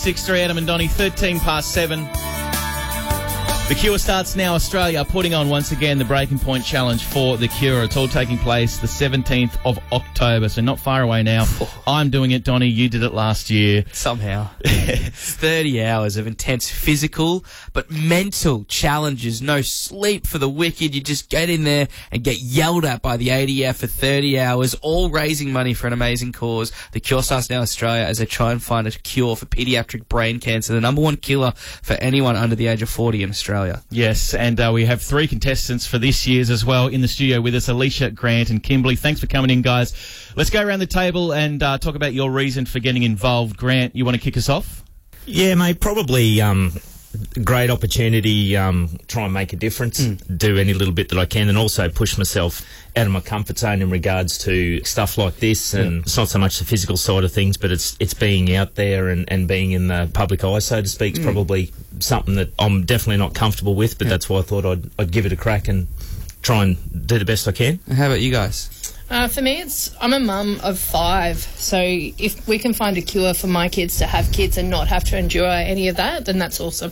9363 Adam and Donnie, 13 past 7. The Cure starts now. Australia putting on once again the Breaking Point Challenge for The Cure. It's all taking place the 17th of October, so not far away now. I'm doing it, Donnie. You did it last year. Somehow. 30 hours of intense physical but mental challenges. No sleep for the wicked. You just get in there and get yelled at by the ADF for 30 hours, all raising money for an amazing cause. The Cure starts now Australia as they try and find a cure for pediatric brain cancer, the number one killer for anyone under the age of 40 in Australia. Yes, and we have 3 contestants for this year's as well in the studio with us, Alicia, Grant and Kimberly. Thanks for coming in, guys. Let's go around the table and talk about your reason for getting involved. Grant, you want to kick us off? Yeah, mate, probably great opportunity, try and make a difference, do any little bit that I can, and also push myself out of my comfort zone in regards to stuff like this. And it's not so much the physical side of things, but it's being out there and being in the public eye, so to speak, is probably something that I'm definitely not comfortable with, but that's why I thought I'd give it a crack and try and do the best I can. How about you guys? For me, I'm a mum of 5, so if we can find a cure for my kids to have kids and not have to endure any of that, then that's awesome.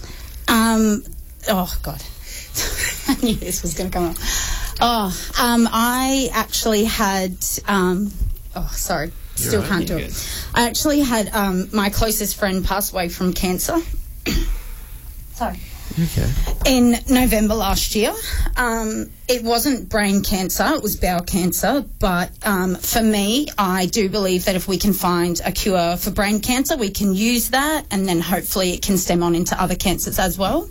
Oh, God. I knew this was going to come up. I actually had... sorry. Still can't do it. I actually had my closest friend pass away from cancer. Sorry. Okay. In November last year. It wasn't brain cancer, it was bowel cancer, but for me, I do believe that if we can find a cure for brain cancer, we can use that, and then hopefully it can stem on into other cancers as well.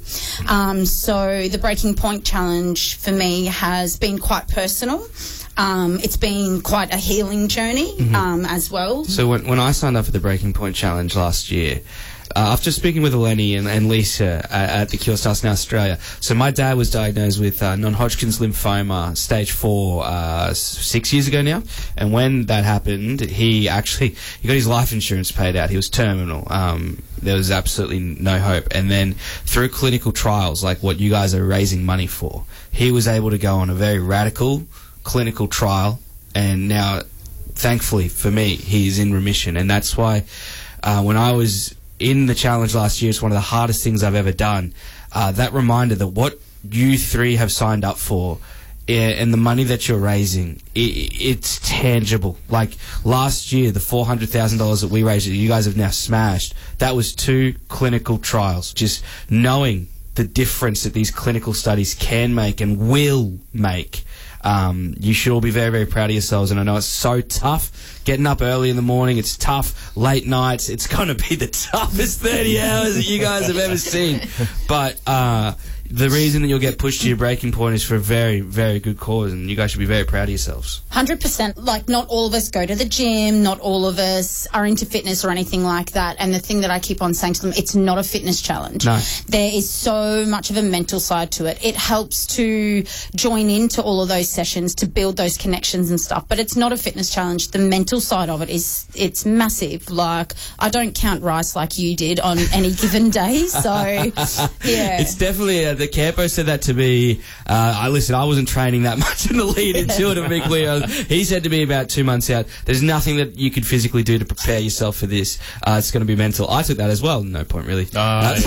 So the Breaking Point Challenge for me has been quite personal. It's been quite a healing journey as well. So when I signed up for the Breaking Point Challenge last year, after speaking with Eleni and Lisa at the Cure Starts Now Australia, so my dad was diagnosed with non-Hodgkin's lymphoma, stage 4, 6 years ago now. And when that happened, he got his life insurance paid out. He was terminal. There was absolutely no hope. And then through clinical trials, like what you guys are raising money for, he was able to go on a very radical clinical trial. And now, thankfully for me, he's in remission. And that's why when I was in the challenge last year, it's one of the hardest things I've ever done. That reminder that what you 3 have signed up for and the money that you're raising, it's tangible. Like last year, the $400,000 that we raised, that you guys have now smashed, that was 2 clinical trials. Just knowing the difference that these clinical studies can make and will make. You should all be very, very proud of yourselves, and I know it's so tough getting up early in the morning. It's tough, late nights. It's going to be the toughest 30 hours that you guys have ever seen. But the reason that you'll get pushed to your breaking point is for a very, very good cause, and you guys should be very proud of yourselves. 100%. Like, not all of us go to the gym, not all of us are into fitness or anything like that. And the thing that I keep on saying to them, it's not a fitness challenge. No. There is so much of a mental side to it. It helps to join into all of those sessions, to build those connections and stuff. But it's not a fitness challenge. The mental side of it it's massive. Like, I don't count rice like you did on any given day. So, yeah. It's definitely... the Campo said that to me. I wasn't training that much in the lead into it, to be clear. He said to me about 2 months out, there's nothing that you could physically do to prepare yourself for this. It's going to be mental. I took that as well. No point, really. That's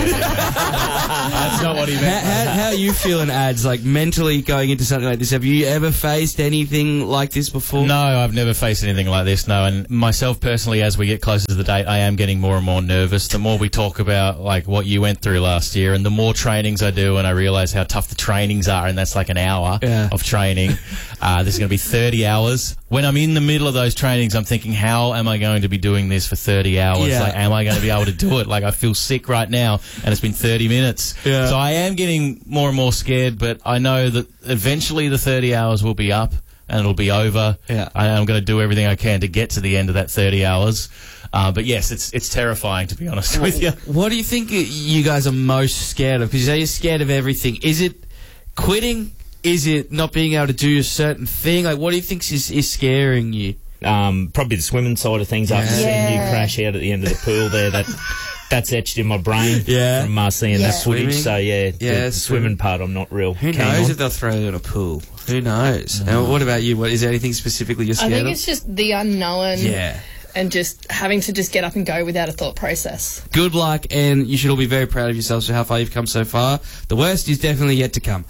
not what he meant. How are you feeling, Ads? Like, mentally going into something like this, have you ever faced anything like this before? No, I've never faced anything like this, no. And myself personally, as we get closer to the date, I am getting more and more nervous. The more we talk about, like, what you went through last year, and the more trainings I do, and I realise how tough the trainings are, and that's like an hour of training. There's going to be 30 hours. When I'm in the middle of those trainings, I'm thinking, how am I going to be doing this for 30 hours? Yeah. Like, am I going to be able to do it? Like, I feel sick right now, and it's been 30 minutes. Yeah. So I am getting more and more scared, but I know that eventually the 30 hours will be up, and it'll be over. Yeah. I'm going to do everything I can to get to the end of that 30 hours. But yes, it's terrifying, to be honest with you. What do you think you guys are most scared of? Because you say you're scared of everything. Is it quitting? Is it not being able to do a certain thing? Like, what do you think is scaring you? Probably the swimming side of things. After seeing you crash out at the end of the pool there, that's etched in my brain from seeing that footage. So the swimming part I'm not real. Who knows if they'll throw you in a pool? Who knows? And what about you? Is there anything specifically you're scared of? I think it's just the unknown. Yeah. and just having to just get up and go without a thought process. Good luck, and you should all be very proud of yourselves for how far you've come so far. The worst is definitely yet to come.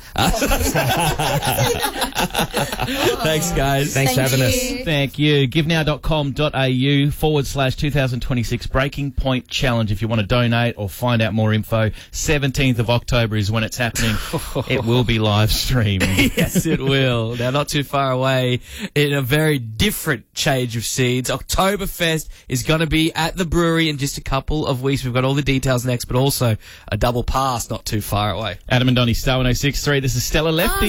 Thanks, guys. Thanks for having us. Thank you. GiveNow.com.au/2026 Breaking Point Challenge if you want to donate or find out more info. 17th of October is when it's happening. It will be live streamed. Yes, it will. Now, not too far away, in a very different change of scenes, Oktoberfest is going to be at the brewery in just a couple of weeks. We've got all the details next, but also a double pass not too far away. Adam and Donnie, Star 106.3. This is Stella Lefty.